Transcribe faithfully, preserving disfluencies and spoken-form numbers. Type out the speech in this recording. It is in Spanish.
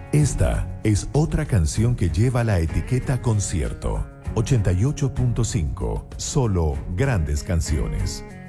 Esta es otra canción que lleva la etiqueta concierto. ochenta y ocho punto cinco. Solo grandes canciones.